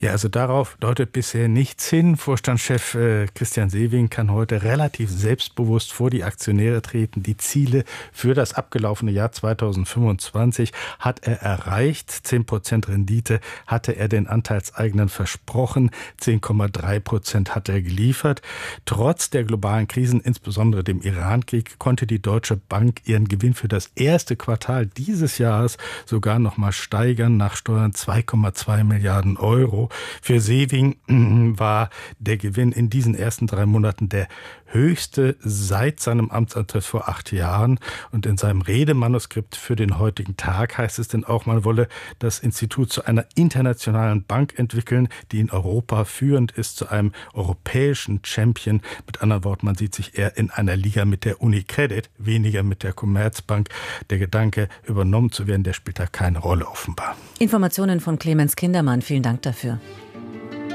Ja, also darauf deutet bisher nichts hin. Vorstandschef Christian Sewing kann heute relativ selbstbewusst vor die Aktionäre treten. Die Ziele für das abgelaufene Jahr 2025 hat er erreicht. 10% Rendite hatte er den Anteilseignern versprochen. 10,3% hat er geliefert. Trotz der globalen Krisen, insbesondere dem Iran-Krieg, konnte die Deutsche Bank ihren Gewinn für das erste Quartal dieses Jahres sogar noch mal steigern, nach Steuern 2,2 Milliarden Euro. Für Sewing war der Gewinn in diesen ersten 3 Monaten der höchste seit seinem Amtsantritt vor 8 Jahren. Und in seinem Redemanuskript für den heutigen Tag heißt es denn auch, man wolle das Institut zu einer internationalen Bank entwickeln, die in Europa führend ist, zu einem europäischen Champion. Mit anderen Worten, man sieht sich eher in einer Liga mit der UniCredit, weniger mit der Commerzbank. Der Gedanke, übernommen zu werden, der spielt da keine Rolle offenbar. Informationen von Clemens Kindermann. Vielen Dank dafür.